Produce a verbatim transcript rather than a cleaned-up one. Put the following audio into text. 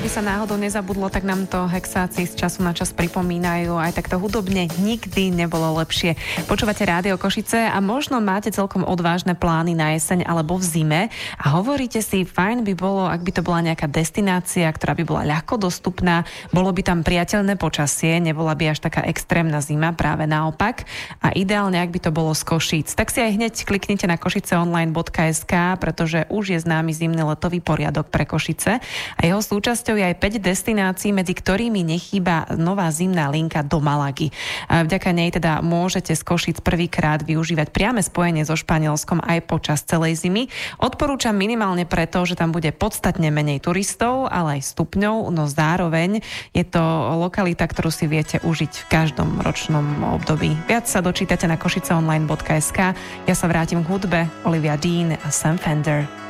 sa náhodou nezabudlo, tak nám to hexáci z času na čas pripomínajú. Aj takto hudobne nikdy nebolo lepšie. Počúvate Rádio Košice a možno máte celkom odvážne plány na jeseň alebo v zime a hovoríte si, fajn by bolo, ak by to bola nejaká destinácia, ktorá by bola ľahko dostupná, bolo by tam priateľné počasie, nebola by až taká extrémna zima, práve naopak. A ideálne, ak by to bolo z Košíc. Tak si aj hneď kliknite na košiceonline bodka es ká, pretože už je známy zimný letový poriadok pre Košice a jeho súčasťou je aj päť destinácií, medzi ktorými nechýba nová zimná linka do Malagy. A vďaka nej teda môžete z Košíc prvýkrát využívať priame spojenie so Španielskom aj počas celej zimy. Odporúčam minimálne preto, že tam bude podstatne menej turistov, ale aj stupňov, no zároveň je to lokalita, ktorú si viete užiť v každom ročnom období. Viac sa dočítate na košiceonline bodka es ká. Ja sa vrátim k hudbe. Olivia Dean a Sam Fender.